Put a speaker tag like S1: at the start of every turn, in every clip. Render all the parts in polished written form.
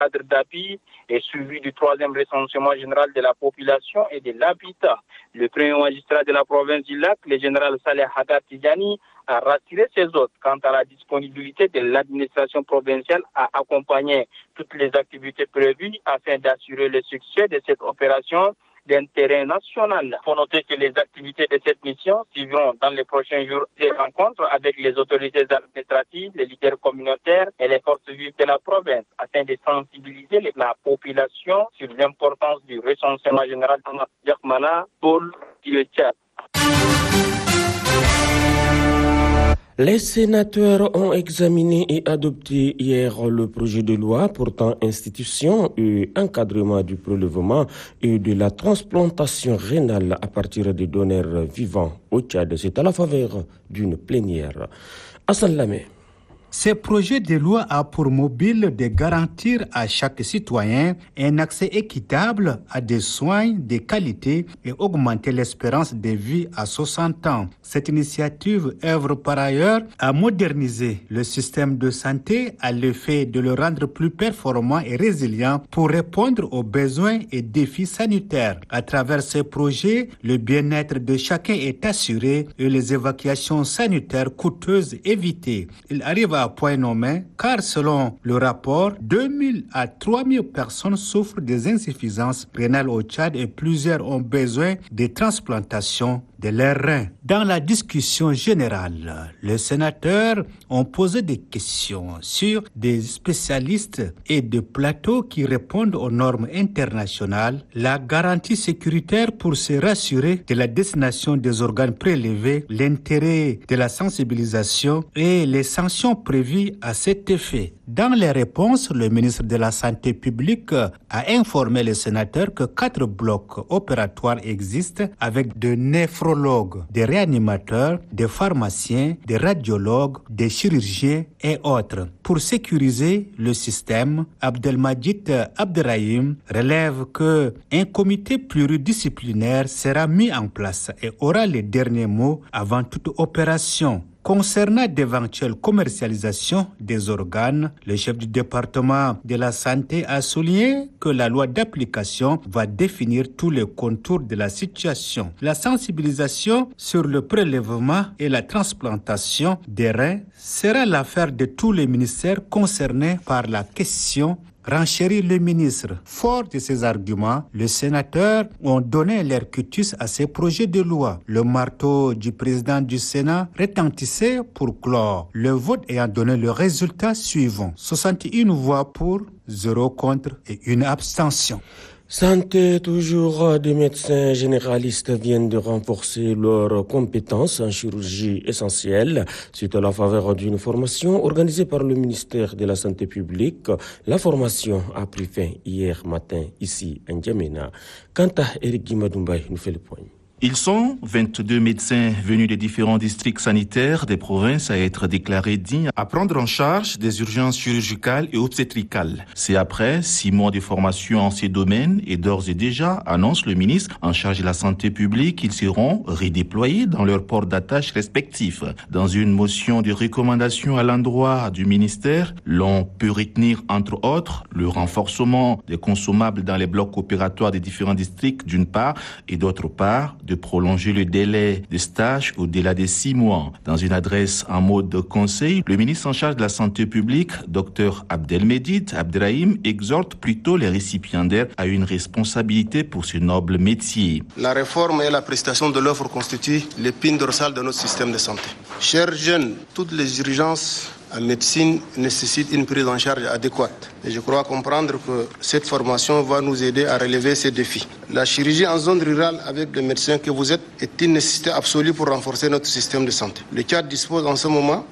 S1: cadre d'appui et suivi du 3e recensement général de la population et de l'habitat. Le premier magistrat de la province du Lac, le général Saleh Hagar Tidjani, a rassuré ses hôtes quant à la disponibilité de l'administration provinciale à accompagner toutes les activités prévues afin d'assurer le succès de cette opération d'intérêt national. Il faut noter que les activités de cette mission suivront dans les prochains jours des rencontres avec les autorités administratives, les leaders communautaires et les forces vives de la province afin de sensibiliser la population sur l'importance du recensement général de Yakmana pour le Tchad.
S2: Les sénateurs ont examiné et adopté hier le projet de loi portant institution et encadrement du prélèvement et de la transplantation rénale à partir des donneurs vivants au Tchad. C'est à la faveur d'une plénière. Hassan Lamé.
S3: Ce projet de loi a pour mobile de garantir à chaque citoyen un accès équitable à des soins de qualité et augmenter l'espérance de vie à 60 ans. Cette initiative œuvre par ailleurs à moderniser le système de santé à l'effet de le rendre plus performant et résilient pour répondre aux besoins et défis sanitaires. À travers ce projet, le bien-être de chacun est assuré et les évacuations sanitaires coûteuses évitées. Il arrive à point nommé, car selon le rapport, 2000 à 3000 personnes souffrent des insuffisances rénales au Tchad et plusieurs ont besoin de transplantation de leurs reins. Dans la discussion générale, les sénateurs ont posé des questions sur des spécialistes et des plateaux qui répondent aux normes internationales, la garantie sécuritaire pour se rassurer de la destination des organes prélevés, l'intérêt de la sensibilisation et les sanctions prévues à cet effet. Dans les réponses, le ministre de la Santé publique a informé les sénateurs que 4 blocs opératoires existent avec de néphrologues, des réanimateurs, des pharmaciens, des radiologues, des chirurgiens et autres. Pour sécuriser le système, Abdelmadjid Abderrahim relève qu'un comité pluridisciplinaire sera mis en place et aura les derniers mots avant toute opération. Concernant d'éventuelles commercialisations des organes, le chef du département de la santé a souligné que la loi d'application va définir tous les contours de la situation. La sensibilisation sur le prélèvement et la transplantation des reins sera l'affaire de tous les ministères concernés par la question, renchérit le ministre. Fort de ces arguments, les sénateurs ont donné leur quitus à ces projets de loi. Le marteau du président du Sénat retentissait pour clore, le vote ayant donné le résultat suivant. 61 voix pour, 0 contre et 1 abstention.
S2: Santé, toujours, des médecins généralistes viennent de renforcer leurs compétences en chirurgie essentielle suite à la faveur d'une formation organisée par le ministère de la Santé publique. La formation a pris fin hier matin ici à N'Djamena. Quant à Eric Guimadoumbay, nous fait le point.
S4: Ils sont 22 médecins venus des différents districts sanitaires des provinces à être déclarés dignes à prendre en charge des urgences chirurgicales et obstétricales. C'est après 6 mois de formation en ces domaines et d'ores et déjà, annonce le ministre en charge de la santé publique, qu'ils seront redéployés dans leurs ports d'attache respectifs. Dans une motion de recommandation à l'endroit du ministère, l'on peut retenir entre autres le renforcement des consommables dans les blocs opératoires des différents districts d'une part et d'autre part de prolonger le délai de stage au-delà des 6 mois. Dans une adresse en mode de conseil, le ministre en charge de la santé publique, Dr Abdelmadjid Abderrahim, exhorte plutôt les récipiendaires à une responsabilité pour ce noble métier.
S5: La réforme et la prestation de l'offre constituent l'épine dorsale de notre système de santé. Chers jeunes, toutes les urgences en médecine nécessite une prise en charge adéquate. Et je crois comprendre que cette formation va nous aider à relever ces défis. La chirurgie en zone rurale avec les médecins que vous êtes est une nécessité absolue pour renforcer notre système de santé. Le Tchad dispose en ce moment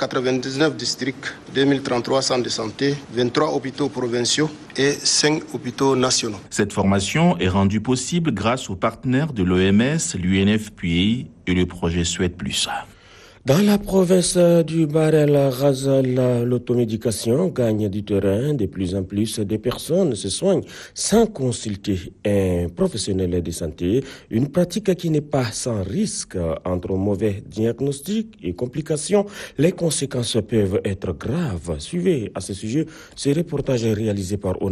S5: 199 districts, 2033 centres de santé, 23 hôpitaux provinciaux et 5 hôpitaux nationaux.
S4: Cette formation est rendue possible grâce aux partenaires de l'OMS, l'UNFPA et le projet Suède Plus.
S2: Dans la province du Bahr el Ghazal, l'automédication gagne du terrain. De plus en plus de personnes se soignent sans consulter un professionnel de santé. Une pratique qui n'est pas sans risque. Entre mauvais diagnostics et complications, les conséquences peuvent être graves. Suivez à ce sujet ce reportage réalisé par